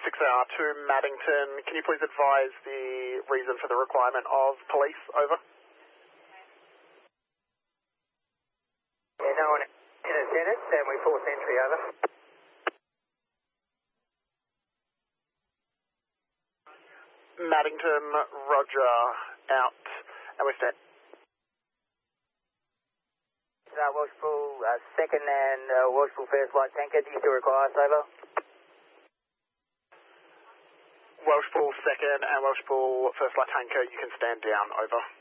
6R to Maddington. Can you please advise the reason for the requirement of police? Over. Yeah, no one in attendance, and we force entry. Over. Maddington, Roger, out, and we're set. Welshpool second and Welshpool first light tanker, do you still require us? Over. Welshpool second and Welshpool first light tanker, you can stand down. Over.